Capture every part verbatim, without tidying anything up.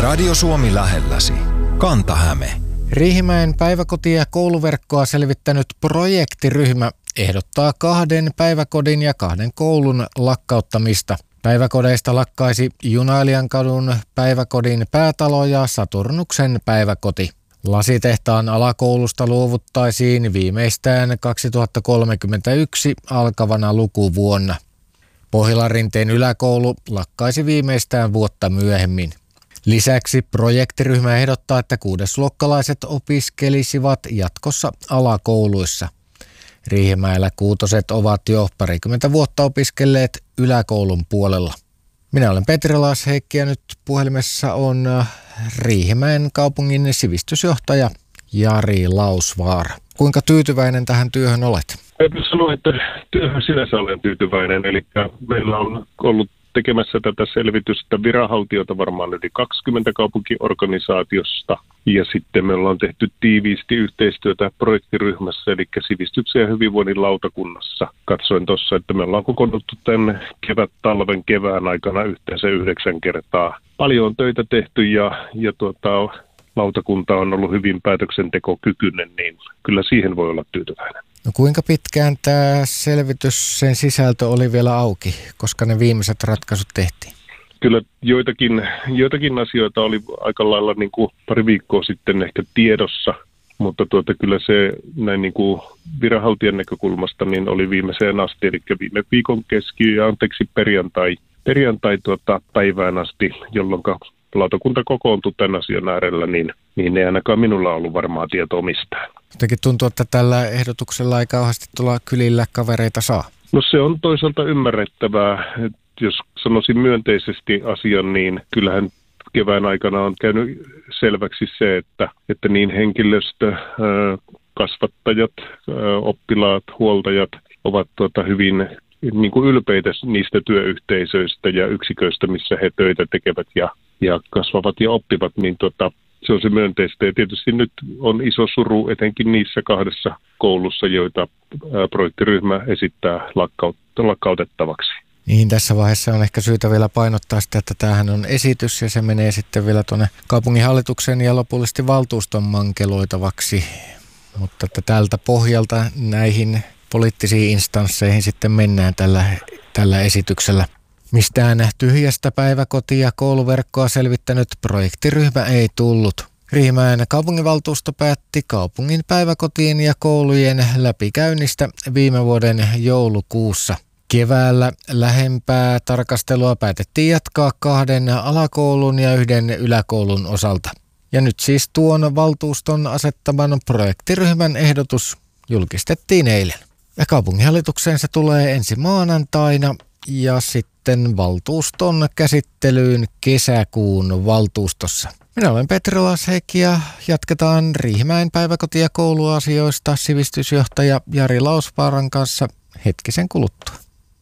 Radio Suomi lähelläsi. Kanta-Häme. Riihimäen päiväkoti- ja kouluverkkoa selvittänyt projektiryhmä ehdottaa kahden päiväkodin ja kahden koulun lakkauttamista. Päiväkodeista lakkaisi Junailijankadun päiväkodin päätalo ja Saturnuksen päiväkoti. Lasitehtaan alakoulusta luovuttaisiin viimeistään kaksituhattakolmekymmentäyksi alkavana lukuvuonna. Pohjolan-Rinteen yläkoulu lakkaisi viimeistään vuotta myöhemmin. Lisäksi projektiryhmä ehdottaa, että kuudesluokkalaiset opiskelisivat jatkossa alakouluissa. Riihimäellä kuutoset ovat jo parikymmentä vuotta opiskelleet yläkoulun puolella. Minä olen Petri Laasheikki ja nyt puhelimessa on Riihimäen kaupungin sivistysjohtaja Jari Lausvaara. Kuinka tyytyväinen tähän työhön olet? Täytyy sanoa, että työhön sinänsä olen tyytyväinen. Eli meillä on ollut tekemässä tätä selvitystä viranhaltijoita varmaan yli kaksikymmentä kaupunkiorganisaatiosta. Ja sitten me ollaan tehty tiiviisti yhteistyötä projektiryhmässä, eli sivistyksen ja hyvinvoinnin lautakunnassa. Katsoin tuossa, että me ollaan kokoonnuttu tämän kevät-talven kevään aikana yhteensä yhdeksän kertaa. Paljon on töitä tehty ja, ja tuota, lautakunta on ollut hyvin päätöksentekokykyinen, niin kyllä siihen voi olla tyytyväinen. No kuinka pitkään tämä selvitys, sen sisältö oli vielä auki, koska ne viimeiset ratkaisut tehtiin? Kyllä joitakin, joitakin asioita oli aika lailla niin kuin pari viikkoa sitten ehkä tiedossa, mutta tuota, kyllä se näin niin kuin viranhaltijan näkökulmasta niin oli viimeiseen asti, eli viime viikon keski- ja anteeksi perjantai, perjantai tuota, päivään asti, jolloin lautakunta kokoontui tämän asian äärellä, niin, niin ei ainakaan minulla ollut varmaa tietoa mistään. Jotenkin tuntuu, että tällä ehdotuksella ei kauheasti tulla kylillä kavereita saa. No se on toisaalta ymmärrettävää. Että jos sanoisin myönteisesti asian, niin kyllähän kevään aikana on käynyt selväksi se, että, että niin henkilöstö, kasvattajat, oppilaat, huoltajat ovat tuota hyvin niin kuin ylpeitä niistä työyhteisöistä ja yksiköistä, missä he töitä tekevät ja, ja kasvavat ja oppivat, niin tuota, se on se myönteistä. Ja tietysti nyt on iso suru etenkin niissä kahdessa koulussa, joita projektiryhmä esittää lakkaut- lakkautettavaksi. Niin, tässä vaiheessa on ehkä syytä vielä painottaa sitä, että tämähän on esitys ja se menee sitten vielä tuonne kaupunginhallituksen ja lopullisesti valtuuston mankeloitavaksi. Mutta että tältä pohjalta näihin poliittisiin instansseihin sitten mennään tällä, tällä esityksellä. Mistään tyhjästä päiväkoti- ja kouluverkkoa selvittänyt projektiryhmä ei tullut. Riihimäen kaupunginvaltuusto päätti kaupungin päiväkotien ja koulujen läpikäynnistä viime vuoden joulukuussa. Keväällä lähempää tarkastelua päätettiin jatkaa kahden alakoulun ja yhden yläkoulun osalta. Ja nyt siis tuon valtuuston asettaman projektiryhmän ehdotus julkistettiin eilen. Ja kaupunginhallitukseen se tulee ensi maanantaina ja sitten valtuuston käsittelyyn kesäkuun valtuustossa. Minä olen Petri Laasheikki ja jatketaan Riihimäen päiväkoti- ja kouluasioista sivistysjohtaja Jari Lausvaaran kanssa hetkisen kuluttua.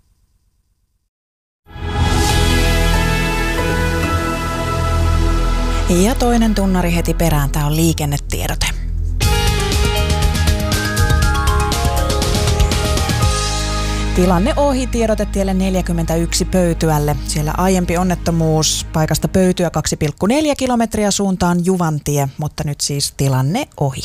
Ja toinen tunnari heti perään, tämä on liikennetiedote. Tilanne ohi, tiedotetielle neljäkymmentäyksi Pöytyälle. Siellä aiempi onnettomuus paikasta Pöytyä kaksi pilkku neljä kilometriä suuntaan Juvantie, mutta nyt siis tilanne ohi.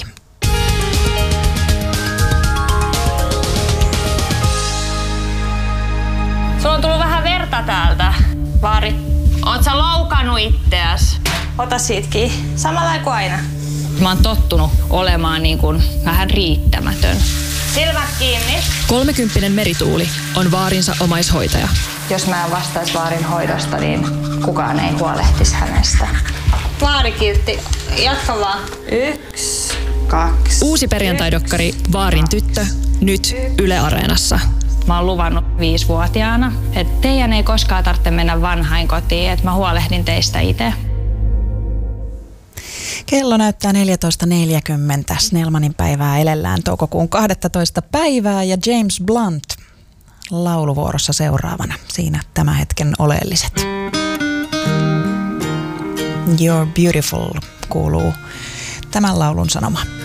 Sulla on tullut vähän verta täältä. Vaari, oot sä loukannut itteäs? Ota siitä kiinni. Samalla kuin aina. Mä oon tottunut olemaan niin kuin vähän riittämätön. Silmät kiinni. Kolmekymppinen Merituuli on vaarinsa omaishoitaja. Jos mä en vastaisi vaarin hoidosta, niin kukaan ei huolehtisi hänestä. Vaarikiltti, jatka vaan. Yksi, kaksi. Uusi perjantaidokkari Vaarin tyttö, nyt Yle Areenassa. Mä oon luvannut viisivuotiaana, että teidän ei koskaan tarvitse mennä vanhainkotiin, että mä huolehdin teistä itse. Kello näyttää neljätoista neljäkymmentä. Snellmanin päivää elellään toukokuun kahdentatoista päivää ja James Blunt lauluvuorossa seuraavana. Siinä tämän hetken oleelliset. You're Beautiful kuuluu tämän laulun sanoma.